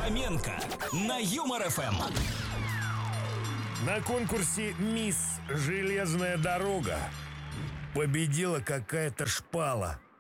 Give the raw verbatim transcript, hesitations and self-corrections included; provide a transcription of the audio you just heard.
Фоменко на Юмор ФМ. На конкурсе «Мисс Железная дорога» победила какая-то шпала.